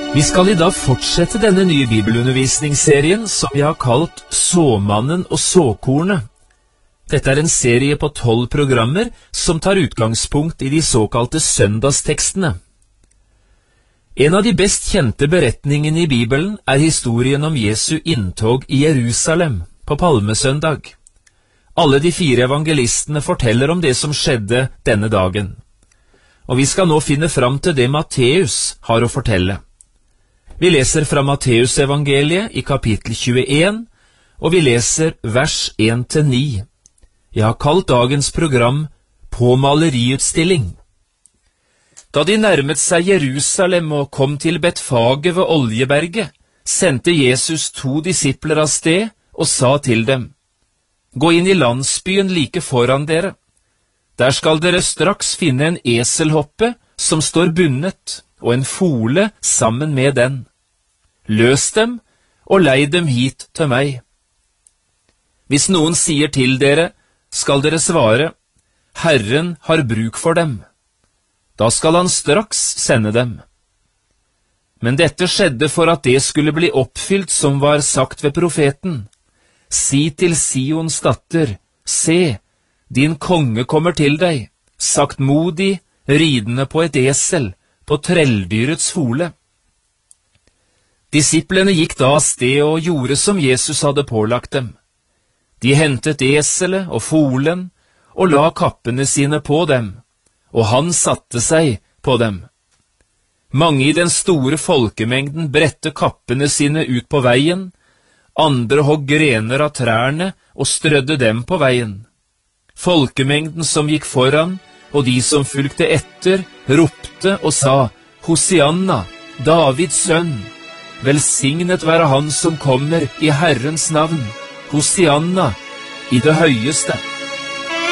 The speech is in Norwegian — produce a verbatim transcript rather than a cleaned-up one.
Vi skal i dag fortsette denne nye bibelundervisningsserien som vi har kalt Såmannen og såkornet. Dette er en serie på tolv programmer som tar utgangspunkt i de såkalte søndagstekstene. En av de best kjente beretningene i Bibelen er historien om Jesu inntog i Jerusalem på Palmesøndag. Alle de fire evangelistene forteller om det som skjedde denne dagen. Og vi skal nå finne fram til det Matteus har å fortelle. Vi leser fra Matteus-evangeliet i kapittel tjueen, og vi leser vers én til ni. Jeg har kalt dagens program På maleriutstilling. Da de nærmet seg Jerusalem og kom til Betfage ved Oljeberget, sendte Jesus to disipler av sted og sa til dem: Gå inn i landsbyen like foran dere. Der skal dere straks finne en eselhoppe som står bundet, og en fole sammen med den. Løs dem, og lei dem hit til meg. Hvis noen sier til dere, skal dere svare: Herren har bruk for dem. Da skal han straks sende dem. Men dette skjedde for at det skulle bli oppfylt som var sagt ved profeten. Si til Sions datter, se, din konge kommer til deg, saktmodig, ridende på et esel, på trelldyrets fole. Disiplene gikk da av sted og gjorde som Jesus hadde pålagt dem. De hentet eselet og folen og la kappene sine på dem, og han satte seg på dem. Mange i den store folkemengden bredte kappene sine ut på veien, andre hogg grener av trærne og strødde dem på veien. Folkemengden som gikk foran, og de som fulgte etter, ropte og sa: Hosianna, Davids sønn! Velsignet være han som kommer i Herrens navn, Hosianna, i det høyeste.